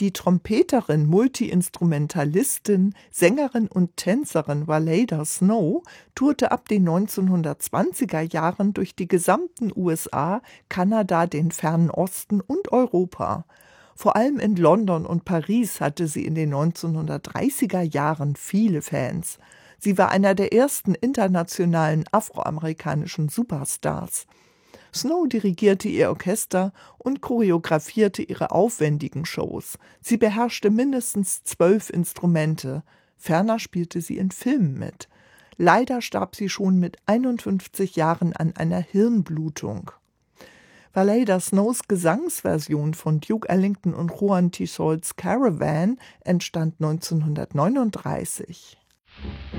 Die Trompeterin, Multiinstrumentalistin, Sängerin und Tänzerin Valeda Snow tourte ab den 1920er Jahren durch die gesamten USA, Kanada, den Fernen Osten und Europa. Vor allem in London und Paris hatte sie in den 1930er Jahren viele Fans. Sie war einer der ersten internationalen afroamerikanischen Superstars. Snow dirigierte ihr Orchester und choreografierte ihre aufwendigen Shows. Sie beherrschte mindestens 12 Instrumente. Ferner spielte sie in Filmen mit. Leider starb sie schon mit 51 Jahren an einer Hirnblutung. Valeda Snows Gesangsversion von Duke Ellington und Juan Tisol's Caravan entstand 1939.